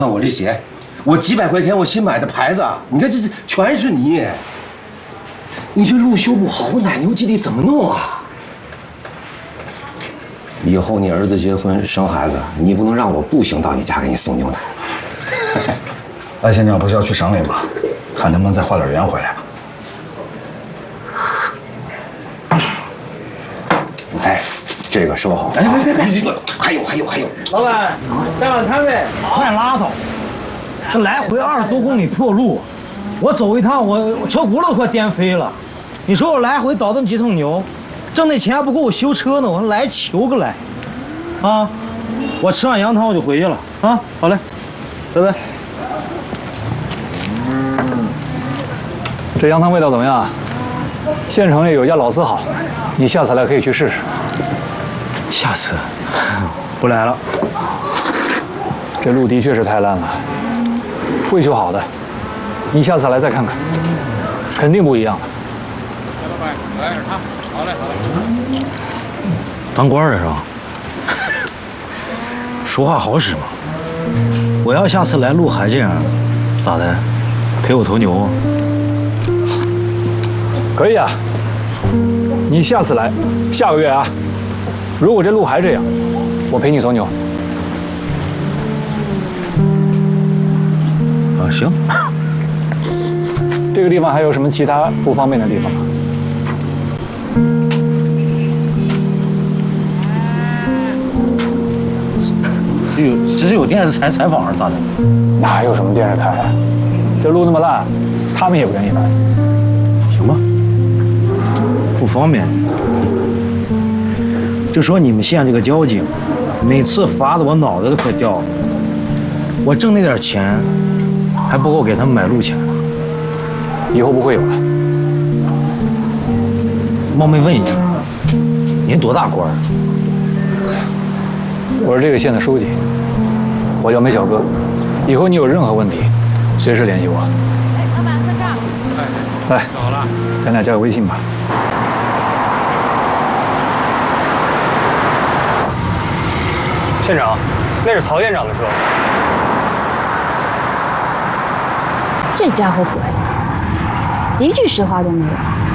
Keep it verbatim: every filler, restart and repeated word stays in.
看我这鞋，我几百块钱我新买的牌子，你看这这全是泥。你这路修不好，我奶牛基地怎么弄啊？以后你儿子结婚生孩子，你不能让我步行到你家给你送牛奶。 赖县长不是要去省里吗？看能不能再画点圆回来吧。 哎，这个收好。哎，别别别，还有还有还有。 老板，下碗摊呗。 快拉倒！这来回二十多公里破路，我走一趟，我我车轱辘都快颠飞了。你说我来回倒腾几头牛，挣那钱还不够我修车呢，我还来求个来。啊，我吃完羊汤我就回去了啊。好嘞，拜拜。 这羊汤味道怎么样？县城里有家老字号，你下次来可以去试试。 下次不来了。 这路的确是太烂了，会修好的。你下次来再看看，肯定不一样的。 老板，来点汤。好嘞，好嘞。 当官的是吧？说话好使吗？我要下次来路还这样，咋的？赔我头牛啊？ 可以啊，你下次来，下个月啊，如果这路还这样，我赔你头牛。 啊，行。 这个地方还有什么其他不方便的地方吗？ 这有这是有电视台采访是咋的？ 哪有什么电视台啊？这路那么烂，他们也不愿意来。 行吧。不方便，就说你们县这个交警，每次罚的我脑袋都快掉了。我挣那点钱，还不够给他们买路钱。 以后不会有了。 冒昧问一下，您多大官？ 我是这个县的书记，我叫梅小哥。以后你有任何问题，随时联系我。 哎，老板算账。 哎，来， 好了， 咱俩交个微信吧。 县长，那是曹县长的车。 这家伙果然，一句实话都没有。